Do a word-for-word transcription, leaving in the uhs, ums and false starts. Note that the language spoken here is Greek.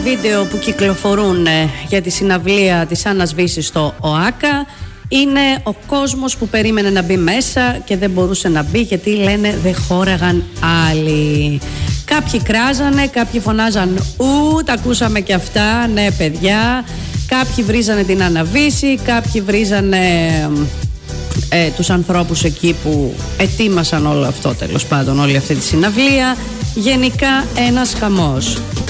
βίντεο που κυκλοφορούν για τη συναυλία της Άννας Βύσης στο ΟΑΚΑ είναι ο κόσμος που περίμενε να μπει μέσα και δεν μπορούσε να μπει γιατί λένε δεν χώραγαν άλλοι. Κάποιοι κράζανε, κάποιοι φωνάζαν ου, τα ακούσαμε και αυτά, ναι παιδιά. Κάποιοι βρίζανε την Άννα Βύση, κάποιοι βρίζανε ε, τους ανθρώπους εκεί που ετοίμασαν όλο αυτό, τέλος πάντων όλη αυτή τη συναυλία. Γενικά ένας χαμός.